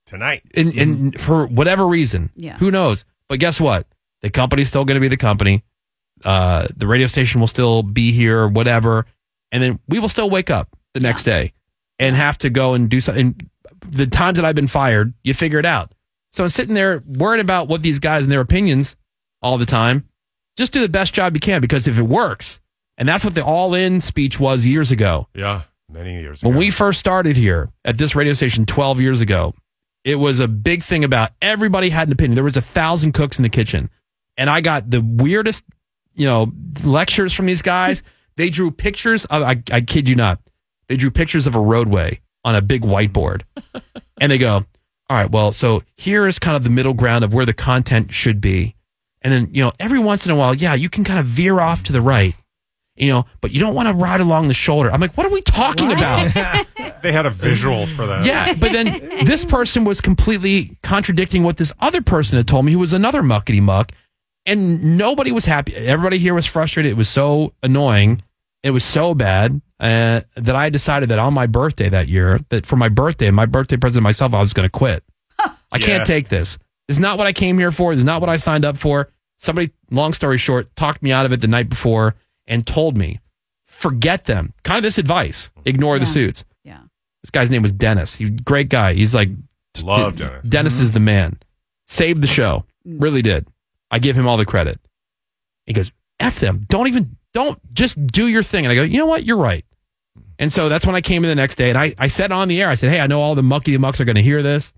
tonight. And for whatever reason, who knows? But guess what? The company's still going to be the company. The radio station will still be here, whatever. And then we will still wake up the next day and have to go and do something. The times that I've been fired, you figure it out. So I'm sitting there worried about what these guys and their opinions all the time. Just do the best job you can, because if it works, and that's what the all-in speech was years ago. Yeah, many years ago. When we first started here at this radio station 12 years ago, it was a big thing about everybody had an opinion. There was 1,000 cooks in the kitchen. And I got the weirdest, lectures from these guys. They drew pictures of, I kid you not, they drew pictures of a roadway on a big whiteboard. And they go, all right, well, so here is kind of the middle ground of where the content should be. And then, every once in a while, you can kind of veer off to the right, but you don't want to ride along the shoulder. I'm like, what are we talking about? They had a visual for that. Yeah, but then this person was completely contradicting what this other person had told me, who was another muckety muck. And nobody was happy. Everybody here was frustrated. It was so annoying. It was so bad that I decided that on my birthday that year, that for my birthday present to myself, I was going to quit. I can't take this. This is not what I came here for. This is not what I signed up for. Somebody, long story short, talked me out of it the night before and told me, forget them. Kind of this advice. Ignore the suits. Yeah. This guy's name was Dennis. He's a great guy. He's like, love Dennis. Dennis is the man. Saved the show. Really did. I give him all the credit. He goes, F them. Don't just do your thing. And I go, you know what? You're right. And so that's when I came in the next day and I said on the air, I said, hey, I know all the mucky mucks are going to hear this.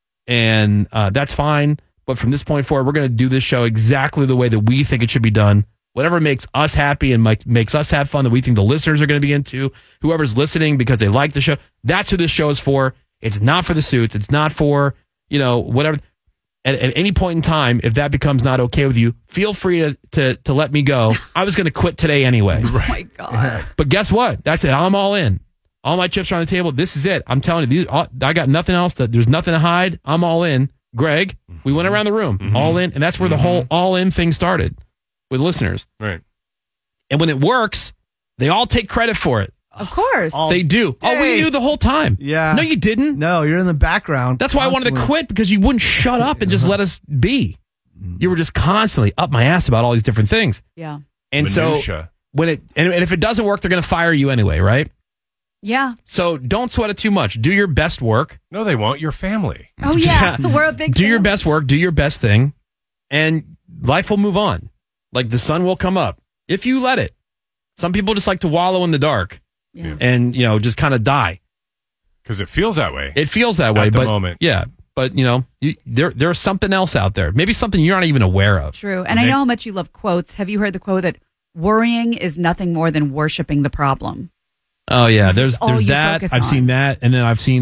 And that's fine. But from this point forward, we're going to do this show exactly the way that we think it should be done. Whatever makes us happy and makes us have fun, that we think the listeners are going to be into, whoever's listening because they like the show, that's who this show is for. It's not for the suits. It's not for, whatever. At any point in time, if that becomes not okay with you, feel free to let me go. I was going to quit today anyway. Oh, my God. But guess what? That's it. I'm all in. All my chips are on the table. This is it. I'm telling you, I got nothing else. There's nothing to hide. I'm all in. Greg, we went around the room, all in. And that's where the whole all in thing started with listeners. Right. And when it works, they all take credit for it. Of course. They do. Hey. Oh, we knew the whole time. Yeah. No, you didn't. No, you're in the background. That's why I wanted to quit, because you wouldn't shut up and just let us be. You were just constantly up my ass about all these different things. Yeah. And Minutia. so when and if it doesn't work, they're going to fire you anyway, right? Yeah. So don't sweat it too much. Do your best work. No, they want your family. Oh, yeah. We're a big Do your family. best work. Do your best thing. And life will move on. Like the sun will come up if you let it. Some people just like to wallow in the dark and, just kind of die. Because it feels that way. It feels that way. At the but, moment. Yeah. But, there's something else out there. Maybe something you're not even aware of. True. And I know how much you love quotes. Have you heard the quote that worrying is nothing more than worshiping the problem? Oh, yeah. This There's is all you that. focus I've on. seen that. And then I've seen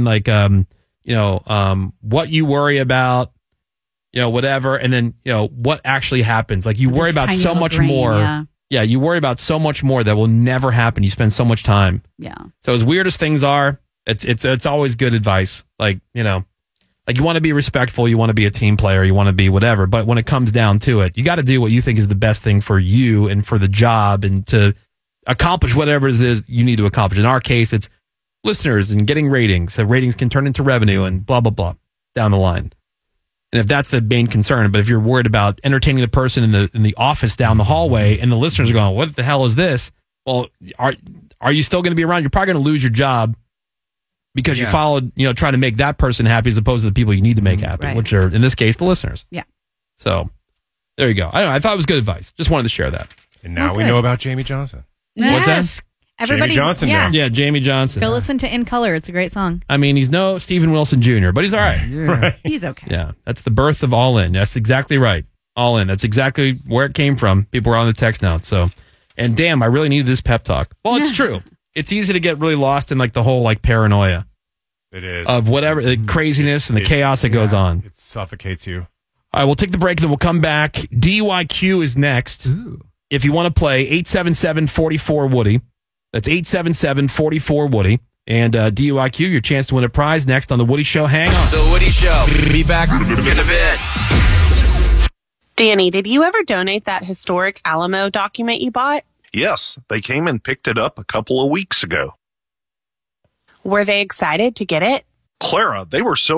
what you worry about, whatever. And then, what actually happens. Like you worry This about tiny so little much grain, more. Yeah, you worry about so much more that will never happen. You spend so much time. Yeah. So as weird as things are, it's always good advice. Like, you want to be respectful, you want to be a team player, you want to be whatever. But when it comes down to it, you got to do what you think is the best thing for you and for the job and to accomplish whatever it is you need to accomplish. In our case, it's listeners and getting ratings. So ratings can turn into revenue and blah, blah, blah down the line. And if that's the main concern, but if you're worried about entertaining the person in the office down the hallway and the listeners are going, what the hell is this? Well, are you still going to be around? You're probably going to lose your job because you followed, trying to make that person happy as opposed to the people you need to make happy, which are, in this case, the listeners. Yeah. So there you go. I don't know. I thought it was good advice. Just wanted to share that. And now we know about Jamie Johnson. What's that? Everybody, Jamie Johnson now. Yeah, Jamie Johnson. Go listen to In Color. It's a great song. I mean, he's no Stephen Wilson Jr., but he's all right. Right. He's okay. Yeah, that's the birth of All In. That's exactly right. All In. That's exactly where it came from. People are on the text now. So, and damn, I really needed this pep talk. Well, it's true. It's easy to get really lost in like the whole like paranoia It is. of whatever the craziness and the chaos that goes on. It suffocates you. All right, we'll take the break and then we'll come back. DUIQ is next. If you want to play, 877-44-WOODY. That's 877-44-WOODY. And DUIQ, your chance to win a prize next on The Woody Show. Hang on. The Woody Show. Be back in a bit. Danny, did you ever donate that historic Alamo document you bought? Yes, they came and picked it up a couple of weeks ago. Were they excited to get it? Clara, they were so